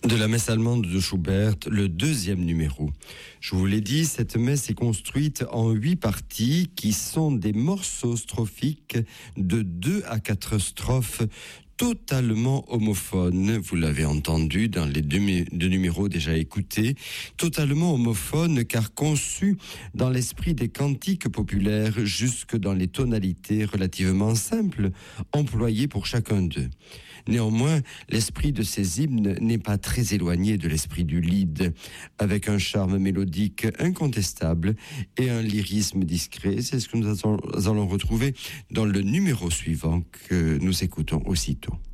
De la messe allemande de Schubert, le deuxième numéro. Je vous l'ai dit, cette messe est construite en 8 parties qui sont des morceaux strophiques de 2 à 4 strophes totalement homophones. Vous l'avez entendu dans les deux numéros déjà écoutés. Totalement homophones car conçus dans l'esprit des cantiques populaires jusque dans les tonalités relativement simples employées pour chacun d'eux. Néanmoins, l'esprit de ces hymnes n'est pas très éloigné de l'esprit du Lied, avec un charme mélodique incontestable et un lyrisme discret. C'est ce que nous allons retrouver dans le numéro suivant que nous écoutons aussitôt.